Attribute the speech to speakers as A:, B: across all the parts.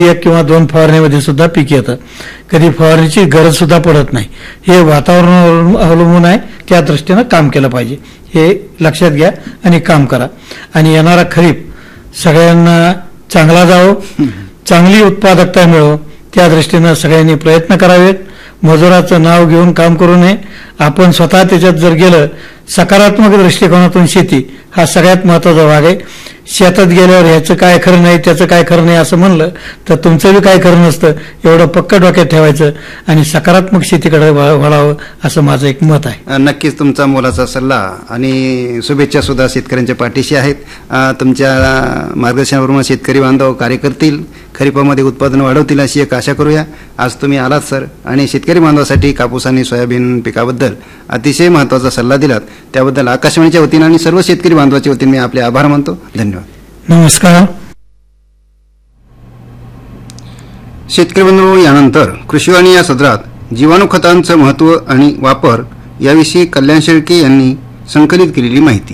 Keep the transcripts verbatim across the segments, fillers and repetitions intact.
A: एक किंवा दोन फवारणीमध्ये सुद्धा पीक येतं. कधी फवारणीची गरज सुद्धा पडत नाही. हे वातावरणावर अवलंबून आहे. त्या दृष्टीनं काम केलं पाहिजे हे लक्षात घ्या आणि काम करा. आणि येणारा खरीप सगळ्यांना चांगला जावो, चांगली उत्पादकता मिळो त्या दृष्टीनं सगळ्यांनी प्रयत्न करावेत. मजुराचं नाव घेऊन काम करू नये. आपण स्वतः त्याच्यात जर गेलं, सकारात्मक दृष्टिकोनातून शेती हा सगळ्यात महत्वाचा भाग आहे. शेतात गेल्यावर ह्याचं काय खरं नाही, त्याचं काय खरं नाही असं म्हणलं तर तुमचं बी काय खरं नसतं. एवढं पक्क डोक्यात ठेवायचं आणि सकारात्मक शेतीकडे वळावं असं माझं एक मत आहे.
B: नक्कीच तुमचा मोलाचा सल्ला आणि शुभेच्छा सुद्धा शेतकऱ्यांच्या पाठीशी आहेत. तुमच्या मार्गदर्शनाप्रमाणे शेतकरी बांधव कार्य करतील, खरीपामध्ये उत्पादन वाढवतील अशी एक आशा करूया. आज तुम्ही आलात सर आणि शेतकरी बांधवासाठी कापूस आणि सोयाबीन पिकाबद्दल अतिशय महत्त्वाचा सल्ला दिलात. त्याबद्दल आकाशवाणीच्या वतीनं आणि सर्व शेतकरी बांधवाच्या वतीने मी आपले आभार मानतो. धन्यवाद.
A: नमस्कार.
B: शेतकरी बंधू, यानंतर कृषीवाणी या सदरात जीवाणू खतांचं महत्त्व आणि वापर याविषयी कल्याण शेळके यांनी संकलित केलेली माहिती.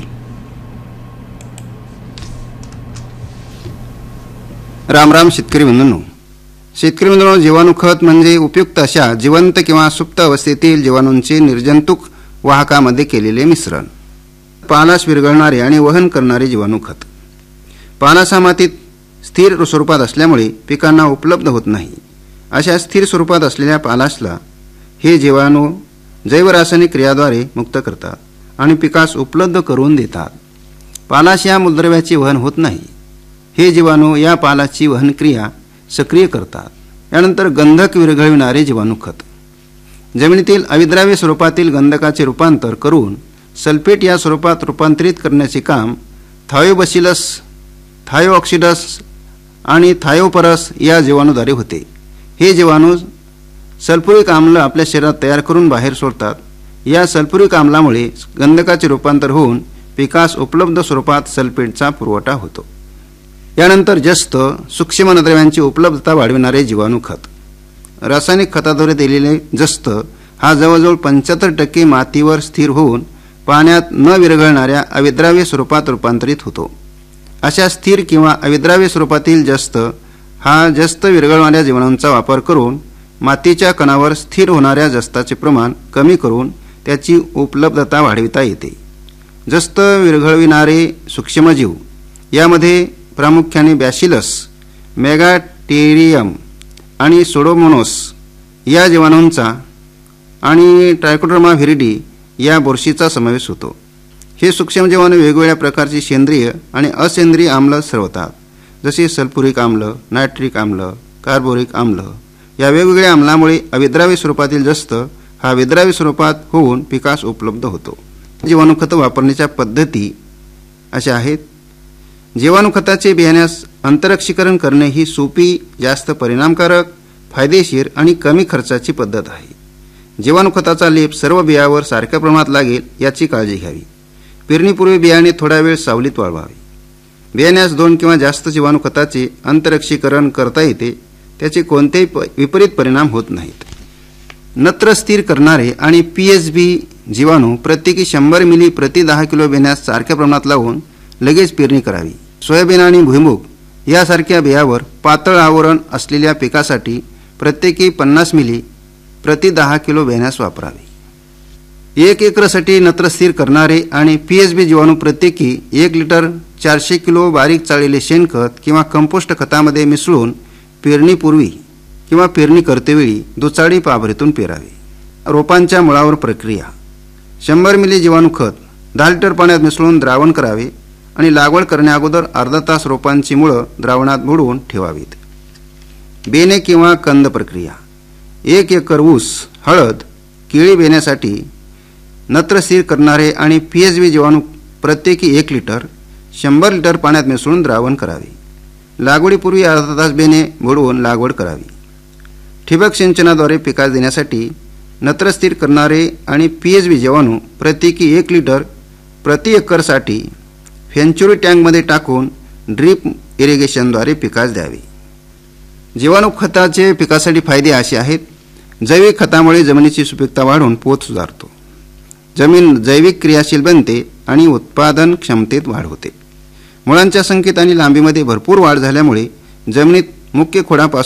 B: राम राम शेतकरी बंधूंनो. शेतकरी बंधूंनो, जीवाणू खत म्हणजे उपयुक्त अशा जिवंत किंवा सुप्त अवस्थेतील जीवाणूंचे निर्जंतुक वाहकामध्ये केलेले मिश्रण. पालाश विरघळणारे आणि वहन करणारे जीवाणू खत. पालाश हा मातीत स्थिर स्वरूपात असल्यामुळे पिकांना उपलब्ध होत नाही. अशा स्थिर स्वरूपात असलेल्या पालाशला हे जीवाणू जैवरासायनिक क्रियाद्वारे मुक्त करतात आणि पिकास उपलब्ध करून देतात. पालाश या मूलद्रव्याचे वहन होत नाही. हे जीवाणू या पालाशची वहन क्रिया सक्रिय करतात. यानंतर गंधक विरघळविणारे जीवाणू खत. जमिनीतील अविद्राव्य स्वरूपातील गंधकाचे रूपांतर करून सल्फेट या स्वरूपात रूपांतरित करण्याचे काम थायोबॅसिलस, थायोऑक्सिडस आणि थायोपरस या जीवाणूद्वारे होते. हे जीवाणू सल्फ्युरिक आम्ल आपल्या शरीरात तयार करून बाहेर सोडतात. या सल्फ्युरिक आम्लामुळे गंधकाचे रूपांतर होऊन पिकास उपलब्ध स्वरूपात सल्फेटचा पुरवठा होतो. यानंतर जस्त सूक्ष्म अन्नद्रव्यांची उपलब्धता वाढविणारे जीवाणू खत. रासायनिक खताद्वारे दिलेले जस्त हा जवळजवळ पंच्याहत्तर टक्के मातीवर स्थिर होऊन पाण्यात न विरघळणाऱ्या अविद्राव्य स्वरूपात रूपांतरित होतो. अशा स्थिर किंवा अविद्राव्य स्वरूपातील जस्त हा जस्त विरघळणाऱ्या जीवाणूंचा वापर करून मातीच्या कणावर स्थिर होणाऱ्या जस्ताचे प्रमाण कमी करून त्याची उपलब्धता वाढविता येते. जस्त विरघळविणारे सूक्ष्मजीव यामध्ये प्रामुख्याने बॅसिलस, मेगाटेरियम आणि सोडोमोनोस या जीवाणूंचा आणि ट्रायकोडर्मा व्हिरिडी या बुरशीचा समावेश होतो. हे सूक्ष्मजीवाणू वेगवेगळ्या प्रकारची सेंद्रिय आणि असेंद्रिय आम्ल स्रवतात, जसे सल्फ्युरिक आम्ल, नायट्रिक आम्ल, कार्बोरिक आम्ल. या वेगवेगळ्या आम्लामुळे अविद्राव्य स्वरूपातील जस्त हा विद्राव्य स्वरूपात होऊन पिकास उपलब्ध होतो. जीवाणू खत वापरण्याच्या पद्धती अशा आहेत. जीवाणू खताचे बियाण्यास अंतरक्षीकरण करणे ही सोपी, जास्त परिणामकारक, फायदेशीर आणि कमी खर्चाची पद्धत आहे. जीवाणू खताचा लेप सर्व बियावर सारख्या प्रमाणात लागेल याची काळजी घ्यावी. पेरणीपूर्वी बियाणे थोडा वेळ सावलीत वाळवावे. बियाण्यास दोन किंवा जास्त जीवाणू खताचे अंतरक्षीकरण करता येते. त्याचे कोणतेही विपरीत परिणाम होत नाहीत. नत्र स्थिर करणारे आणि पी एस बी जीवाणू प्रत्येकी शंभर मिली प्रति दहा किलो बियाण्यास सारख्या प्रमाणात लावून लगेच पेरणी करावी. सोयाबीन आणि भुईमूग यासारख्या बियावर पातळ आवरण असलेल्या पिकासाठी प्रत्येकी पन्नास मिली प्रति दहा किलो बियाण्यास वापरावे. एक एकरसाठी नत्र स्थिर करणारे आणि पी एस बी जीवाणू प्रत्येकी एक लिटर चारशे किलो बारीक चाळलेले शेणखत किंवा कंपोस्ट खतामध्ये मिसळून पेरणीपूर्वी किंवा पेरणी करतेवेळी दुचाडी पाभरीतून पेरावे. रोपांच्या मुळावर प्रक्रिया. शंभर मिली जीवाणू खत दहा लिटर पाण्यात मिसळून द्रावण करावे आणि लागवड करण्याअगोदर अर्धा तास रोपांची मुळं द्रावणात बुडवून ठेवावीत. बेणे किंवा कंद प्रक्रिया. एक एकर ऊस, हळद, केळी बेण्यासाठी नत्र स्थिर करणारे आणि पी एस बी जीवाणू प्रत्येकी एक लिटर शंभर लिटर पाण्यात मिसळून द्रावण करावे. लागवडीपूर्वी अर्धा तास बेणे बुडवून लागवड करावी. ठिबक सिंचनाद्वारे पिकास देण्यासाठी नत्र स्थिर करणारे आणि पी एस बी जीवाणू प्रत्येकी एक लिटर प्रति एकरसाठी फेंचुरी टँकमध्ये टाकून ड्रीप इरिगेशनद्वारे पिकास द्यावे. जीवाणू खताचे पिकासाठी फायदे असे आहेत. जैविक खतामुळे जमिनीची सुपीकता वाढून पोत सुधारतो. जमीन जैविक क्रियाशील बनते आणि उत्पादन क्षमतेत वाढ होते. मुळांच्या संख्येत आणि लांबीमध्ये भरपूर वाढ झाल्यामुळे जमिनीत मुख्य खोडापासून